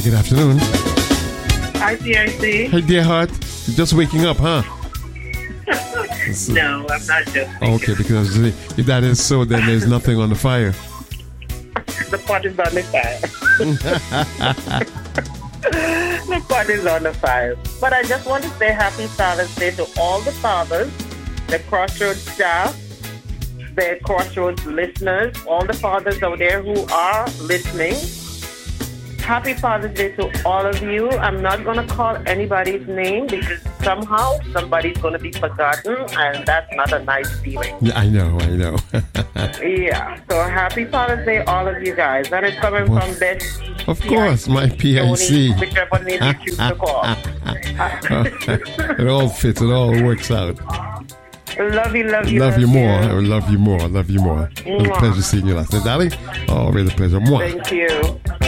good afternoon. Hi, PIC. Hey, dear heart. You're just waking up, huh? No, I'm not just. Okay, because if that is so, then there's nothing on the fire. The pot is on the fire. The pot is on the fire. But I just want to say happy Father's Day to all the fathers, the Crossroads staff, the Crossroads listeners, all the fathers out there who are listening. Happy Father's Day to all of you. I'm not going to call anybody's name because somehow somebody's going to be forgotten, and that's not a nice feeling. Yeah, I know. Yeah. So happy Father's Day, all of you guys. That is coming from Betty. Of course, my PIC. Tony, whichever name you choose to call. It all fits. It all works out. Love you more. I love you more. It was a pleasure seeing you last night, darling. Always a pleasure. Mwah. Thank you.